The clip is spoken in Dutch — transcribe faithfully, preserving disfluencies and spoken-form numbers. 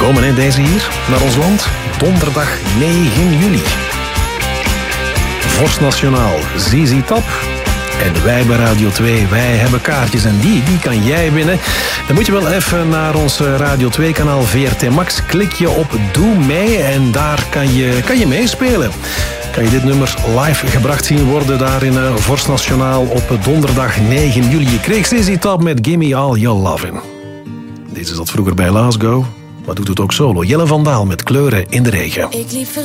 Komen, hè, deze hier, naar ons land. Donderdag negen juli. Vorst Nationaal, Z Z Top. En wij bij Radio twee, wij hebben kaartjes en die, die kan jij winnen. Dan moet je wel even naar ons Radio twee kanaal V R T Max. Klik je op Doe mee en daar kan je, kan je meespelen. Kan je dit nummer live gebracht zien worden daar in uh, Vorst Nationaal op donderdag negen juli. Je kreeg Z Z Top met Gimme All Your Lovin'. Deze zat vroeger bij Last Go, maar doet het ook solo. Jelle van Daal met Kleuren in de Regen. Ik liep